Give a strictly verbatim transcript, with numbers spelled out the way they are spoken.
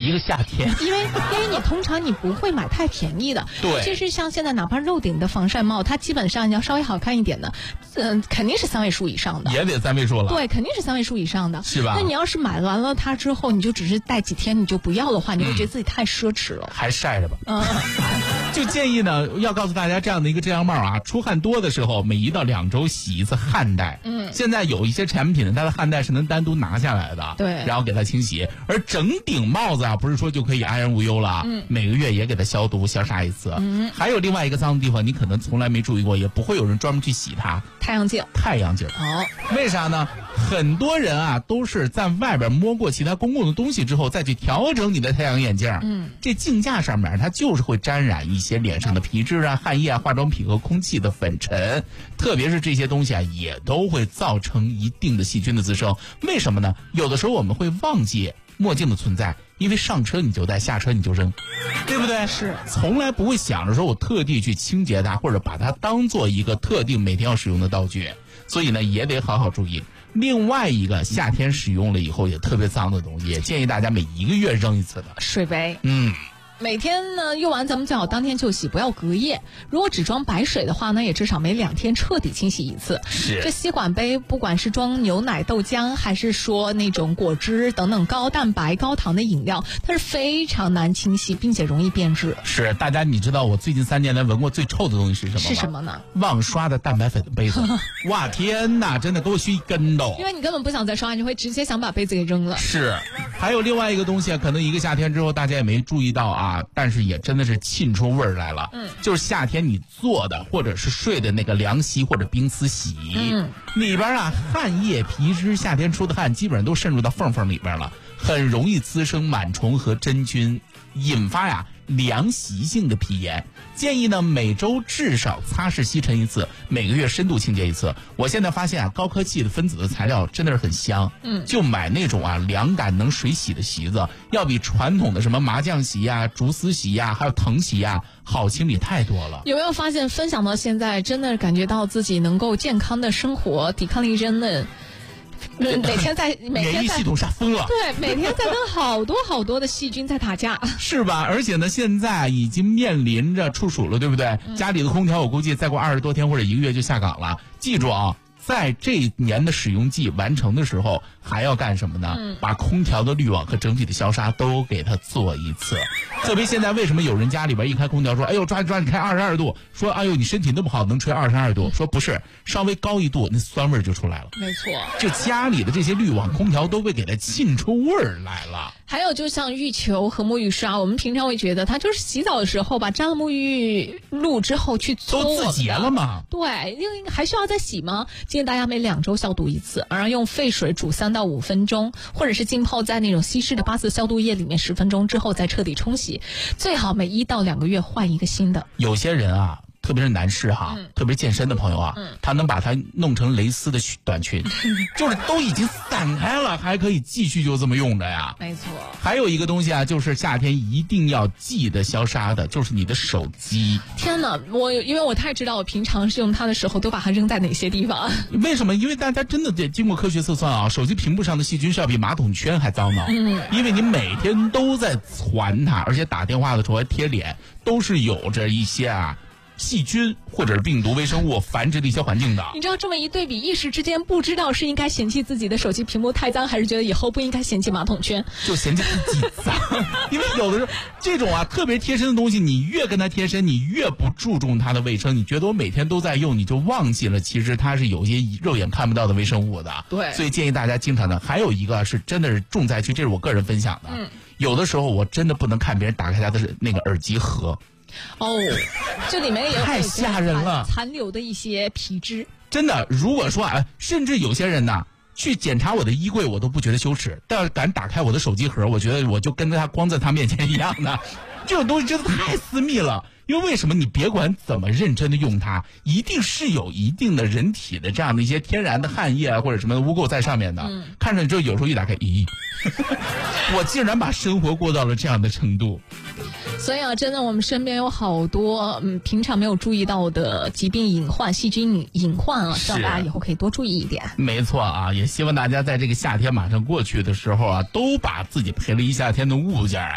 一个夏天。 因为因为你通常你不会买太便宜的， 对， 其实像现在哪怕肉顶的防晒帽，它基本上你要稍微好看一点的，嗯、呃，肯定是三位数以上的， 也得三位数了。 对，肯定是三位数以上的， 是吧？ 那你要是买完了它之后，你就只是戴几天你就不要的话，你会觉得自己太奢侈了， 嗯、还晒着吧。 嗯， 就建议呢，要告诉大家这样的一个遮阳帽啊，出汗多的时候，每一到两周洗一次汗袋。 嗯， 现在有一些产品呢，它的汗袋是能单独拿下来的， 对， 然后给它清洗。而整顶帽子啊，不是说就可以安然无忧了， 嗯， 每个月也给它消毒消杀一次。 嗯， 还有另外一个脏的地方，你可能从来没注意过，也不会有人专门去洗它。 太阳镜， 太阳镜。 哦， 为啥呢？很多人啊都是在外边摸过其他公共的东西之后，再去调整你的太阳眼镜。 嗯， 这镜架上面它就是会沾染一些脸上的皮脂啊、汗液啊、化妆品和空气的粉尘，特别是这些东西啊，也都会造成一定的细菌的滋生。为什么呢？有的时候我们会忘记墨镜的存在，因为上车你就戴，下车你就扔，对不对？ 是， 从来不会想着说我特地去清洁它，或者把它当做一个特定每天要使用的道具，所以呢也得好好注意。另外一个夏天使用了以后也特别脏的东西，也建议大家每一个月扔一次的水杯。 嗯。 每天呢用完咱们最好当天就洗，不要隔夜。如果只装白水的话呢，也至少每两天彻底清洗一次。 是。 这吸管杯不管是装牛奶、豆浆，还是说那种果汁等等高蛋白、高糖的饮料，它是非常难清洗，并且容易变质。 是，大家你知道我最近三年来闻过最臭的东西是什么吗？ 是什么呢？ 忘刷的蛋白粉的杯子。哇天哪，真的给我熏一跟头。 因为你根本不想再刷，你会直接想把杯子给扔了。 是。还有另外一个东西啊，可能一个夏天之后大家也没注意到啊，但是也真的是沁出味儿来了。 嗯， 就是夏天你做的或者是睡的那个凉席或者冰丝洗， 嗯， 里边啊汗液皮脂，夏天出的汗基本上都渗入到缝缝里边了，很容易滋生螨虫和真菌，引发呀凉习性的皮炎。建议呢每周至少擦拭吸尘一次，每个月深度清洁一次。我现在发现啊，高科技的分子的材料真的是很香。 嗯， 就买那种啊凉感能水洗的席子，要比传统的什么麻将席呀、竹丝席呀、还有藤席呀好清理太多了。 有没有发现分享到现在，真的感觉到自己能够健康的生活，抵抗力真的。每天在每天在免疫系统杀疯了， 对，每天在跟好多好多的细菌在打架， 是吧？而且呢，现在已经面临着处暑了，对不对？嗯、家里的空调，我估计再过二十多天或者一个月就下岗了。记住啊，在这一年的使用季完成的时候，还要干什么呢？嗯、把空调的滤网和整体的消杀都给它做一次。特别现在为什么有人家里边一开空调说，哎呦抓紧抓紧开二十二度，说哎呦你身体那么好能吹二十二度，说不是，稍微高一度那酸味就出来了。 没错， 就家里的这些滤网空调都会给它沁出味儿来了。 还有就像浴球和沐浴刷，我们平常会觉得它就是洗澡的时候把沾了沐浴露之后去搓， 都自洁了吗？ 对，因为还需要再洗吗？建议大家每两周消毒一次，然后用沸水煮三到五分钟，或者是浸泡在那种稀释的八四消毒液里面十分钟之后再彻底冲洗，最好每一到两个月换一个新的。 有些人啊，特别是男士哈，嗯、特别健身的朋友啊，嗯、他能把它弄成蕾丝的短裙，就是都已经散开了，还可以继续就这么用着呀。 没错。 还有一个东西啊，就是夏天一定要记得消杀的，就是你的手机。 天哪，我因为我太知道我平常是用它的时候都把它扔在哪些地方。 为什么？因为大家真的得经过科学测算啊，手机屏幕上的细菌是要比马桶圈还糟呢。嗯，因为你每天都在传它，而且打电话的时候还贴脸，都是有着一些啊细菌或者是病毒微生物繁殖的一些环境的。 你知道这么一对比，一时之间不知道是应该嫌弃自己的手机屏幕太脏，还是觉得以后不应该嫌弃马桶圈， 就嫌弃自己脏。因为有的时候这种啊特别贴身的东西，你越跟它贴身，你越不注重它的卫生，你觉得我每天都在用，你就忘记了其实它是有些肉眼看不到的微生物的。 对， 所以建议大家经常的。还有一个是真的是重灾区，这是我个人分享的。嗯，有的时候我真的不能看别人打开他的那个耳机盒。 哦，这里面也有太吓人了， 残留的一些皮脂。 真的，如果说啊，甚至有些人呢，去检查我的衣柜，我都不觉得羞耻，但要敢打开我的手机盒，我觉得我就跟他光在他面前一样的。这种东西真的太私密了。因为为什么你别管怎么认真的用它，一定是有一定的人体的这样的一些天然的汗液啊或者什么的污垢在上面的。嗯、看着之后有时候一打开，咦，我竟然把生活过到了这样的程度。 所以啊，真的我们身边有好多嗯平常没有注意到的疾病隐患、细菌隐患啊，希望大家以后可以多注意一点。 没错啊，也希望大家在这个夏天马上过去的时候啊，都把自己陪了一夏天的物件啊